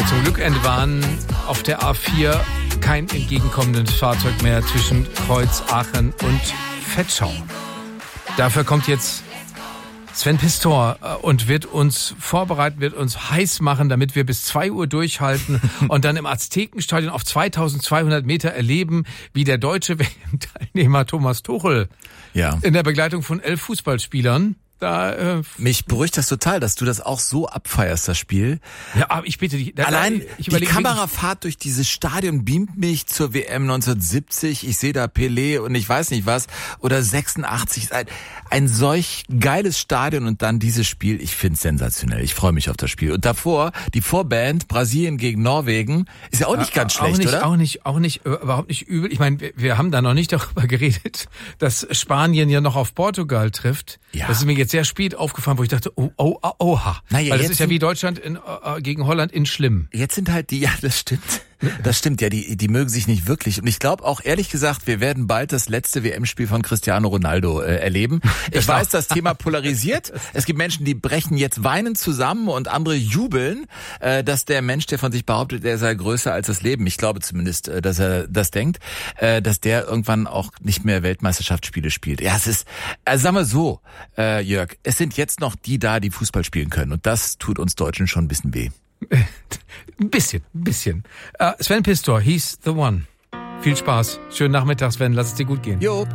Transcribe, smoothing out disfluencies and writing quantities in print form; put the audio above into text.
Zum Glück entwarnen auf der A4 kein entgegenkommendes Fahrzeug mehr zwischen Kreuz, Aachen und Vetschau. Dafür kommt jetzt Sven Pistor und wird uns vorbereiten, wird uns heiß machen, damit wir bis 2 Uhr durchhalten und dann im Aztekenstadion auf 2200 Meter erleben, wie der deutsche WM-Teilnehmer Thomas Tuchel in der Begleitung von 11 Fußballspielern mich beruhigt das total, dass du das auch so abfeierst, das Spiel. Ja, aber ich bitte dich. Allein die Kamerafahrt durch dieses Stadion beamt mich zur WM 1970. Ich sehe da Pelé und ich weiß nicht was. Oder 86. Ein solch geiles Stadion und dann dieses Spiel. Ich find's sensationell. Ich freue mich auf das Spiel. Und davor, die Vorband, Brasilien gegen Norwegen, ist ja auch nicht ganz schlecht, oder? Auch nicht, überhaupt nicht übel. Ich meine, wir haben da noch nicht darüber geredet, dass Spanien ja noch auf Portugal trifft. Ja. Das ist mir jetzt sehr spät aufgefallen, wo ich dachte, oha. Naja, weil das ist ja wie Deutschland gegen Holland in schlimm. Jetzt sind halt das stimmt. Das stimmt, ja, die mögen sich nicht wirklich. Und ich glaube auch, ehrlich gesagt, wir werden bald das letzte WM-Spiel von Cristiano Ronaldo erleben. Ich weiß, das Thema polarisiert. Es gibt Menschen, die brechen jetzt weinend zusammen und andere jubeln, dass der Mensch, der von sich behauptet, er sei größer als das Leben, ich glaube zumindest, dass er das denkt, dass der irgendwann auch nicht mehr Weltmeisterschaftsspiele spielt. Ja, es ist, sagen wir so, Jörg, es sind jetzt noch die da, die Fußball spielen können. Und das tut uns Deutschen schon ein bisschen weh. Ein bisschen. Sven Pistor, he's the one. Viel Spaß. Schönen Nachmittag, Sven. Lass es dir gut gehen. Jo.